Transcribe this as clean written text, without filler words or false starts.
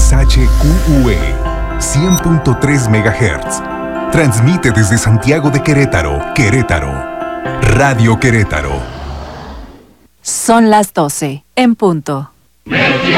XHQUE 100.3 MHz. Transmite desde Santiago de Querétaro, Querétaro. Radio Querétaro. Son las 12, en punto. ¡Mercio!